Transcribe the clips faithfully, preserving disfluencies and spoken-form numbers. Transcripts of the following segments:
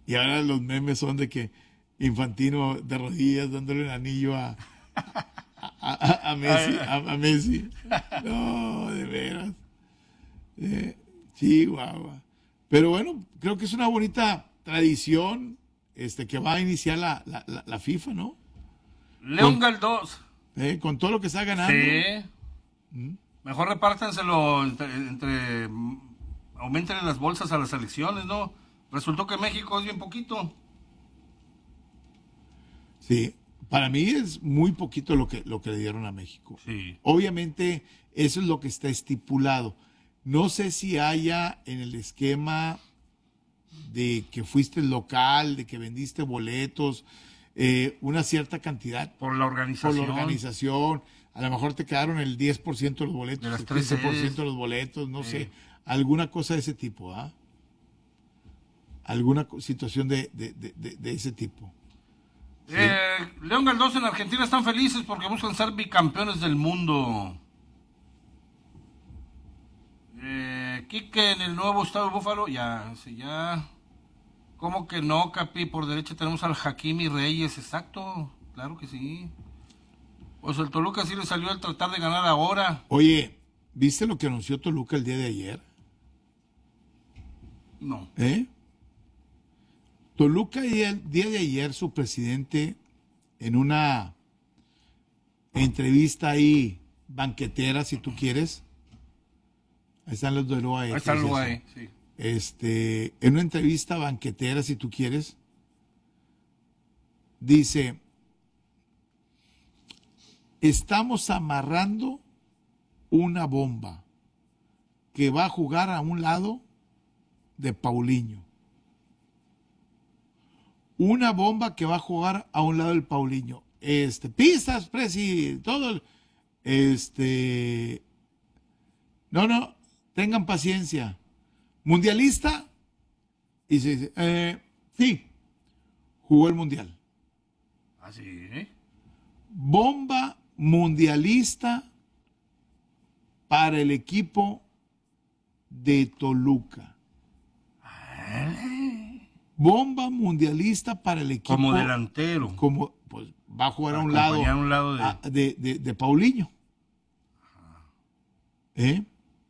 Y ahora los memes son de que Infantino de rodillas dándole el anillo a, a, a, a Messi. A, a Messi. No, de veras. Eh, Chihuahua. Pero bueno, creo que es una bonita tradición este, que va a iniciar la, la, la, la FIFA, ¿no? León Galdós. Eh, con todo lo que está ganando. Sí. ¿Mm? Mejor repártanselo entre, entre aumentenle las bolsas a las elecciones, ¿no? Resultó que México es bien poquito. Sí, para mí es muy poquito lo que, lo que le dieron a México. Sí. Obviamente, eso es lo que está estipulado. No sé si haya en el esquema de que fuiste local, de que vendiste boletos, eh, una cierta cantidad. Por la organización. Por la organización. A lo mejor te quedaron el diez por ciento de los boletos, de las el quince por ciento sedes. de los boletos, no sí. sé. Alguna cosa de ese tipo, ¿ah? Alguna situación de, de, de, de, de ese tipo. ¿Sí? Eh, León Galdós en Argentina están felices porque buscan ser bicampeones del mundo. Eh, Quique en el nuevo estado de Búfalo, ya, sí, ya. ¿Cómo que no, Capi? Por derecha tenemos al Hakimi Reyes, exacto, claro que sí. Pues el Toluca sí le salió al tratar de ganar ahora. Oye, ¿viste lo que anunció Toluca el día de ayer? No. ¿Eh? Toluca el día de ayer, su presidente, en una entrevista ahí, banquetera, si tú quieres. Ahí están los de U A E. Ahí están los U A E, sí. Este, en una entrevista banquetera, si tú quieres, dice, estamos amarrando una bomba que va a jugar a un lado de Paulinho. Una bomba que va a jugar a un lado del Paulinho. Este, pistas, Presi, todo. El, este, no, no, tengan paciencia. Mundialista, y se dice, eh, sí, jugó el mundial. ¿Ah, sí? Bomba mundialista para el equipo de Toluca. Bomba mundialista para el equipo. Como delantero. Como, pues, va a jugar a un, a lado, a un lado de, a, de, de, de Paulinho. ¿Eh?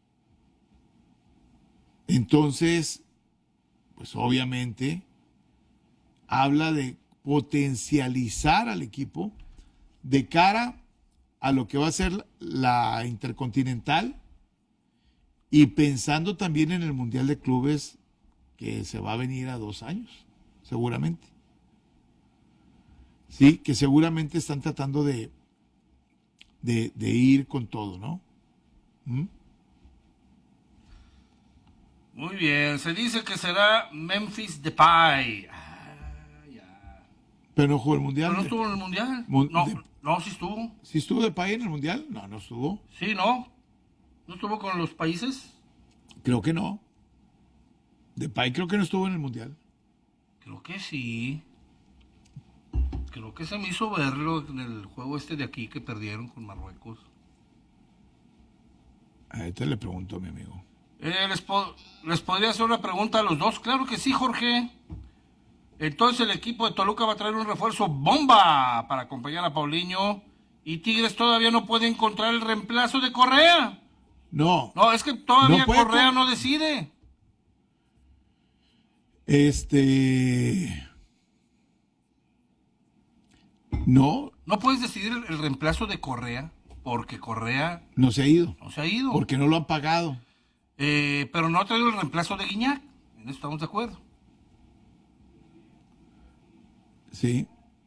Entonces, pues obviamente, habla de potencializar al equipo de cara a lo que va a ser la Intercontinental y pensando también en el Mundial de Clubes que se va a venir a dos años, seguramente. Sí, que seguramente están tratando de, de, de ir con todo, ¿no? ¿Mm? Muy bien, se dice que será Memphis Depay. Ah, ya. Pero no jugó el Mundial. ¿Pero no estuvo en el Mundial? Mu no, de, no, sí estuvo. ¿Sí estuvo Depay en el Mundial? No, no estuvo. Sí, ¿no? ¿No estuvo con los países? Creo que no. Depay creo que no estuvo en el Mundial. Creo que sí. Creo que se me hizo verlo en el juego este de aquí que perdieron con Marruecos. Ahorita le pregunto a mi amigo. Eh, les, po les podría hacer una pregunta a los dos. Claro que sí, Jorge. Entonces el equipo de Toluca va a traer un refuerzo bomba para acompañar a Paulinho. ¿Y Tigres todavía no puede encontrar el reemplazo de Correa? No. No, es que todavía no Correa no decide. Este... No. No puedes decidir el, el reemplazo de Correa porque Correa... No se ha ido. No se ha ido. Porque no lo han pagado. Eh, pero no ha traído el reemplazo de Guiñac. En eso estamos de acuerdo. Sí.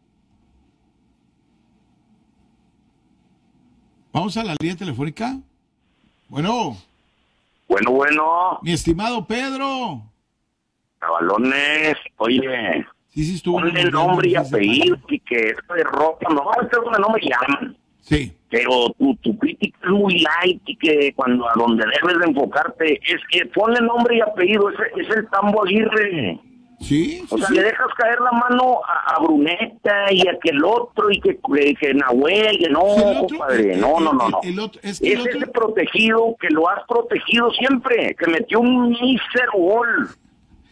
Vamos a la línea telefónica. Bueno. Bueno, bueno. Mi estimado Pedro. Cabalones, oye. Sí, sí estuvo. Ponle nombre y apellido, que esto de ropa, no, esto es donde no me llaman. Sí. Pero tu, tu crítica es muy light y que cuando a donde debes de enfocarte es que ponle nombre y apellido, es, es el Tambo Aguirre. Sí, sí, o sea, sí. le dejas caer la mano a, a Bruneta y a aquel otro y que, que, que Nahuel, que no, sí, otro, compadre, el, no, no, no, no. El, el otro, es que es el otro... ese protegido que lo has protegido siempre, que metió un mísero gol.